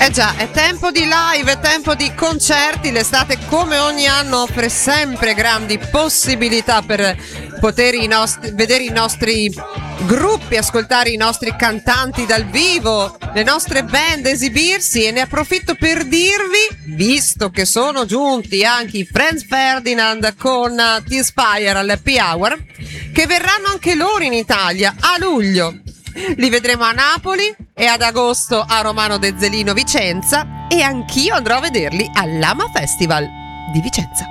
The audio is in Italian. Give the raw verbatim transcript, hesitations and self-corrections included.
Eh già, è tempo di live, è tempo di concerti. L'estate come ogni anno offre sempre grandi possibilità per poter i nostri, vedere i nostri gruppi, ascoltare i nostri cantanti dal vivo, le nostre band esibirsi, e ne approfitto per dirvi, visto che sono giunti anche i Franz Ferdinand con uh, T-Spire all'Happy Hour, che verranno anche loro in Italia a luglio. Li vedremo a Napoli e ad agosto a Romano de Zelino Vicenza, e anch'io andrò a vederli all'Ama Festival di Vicenza.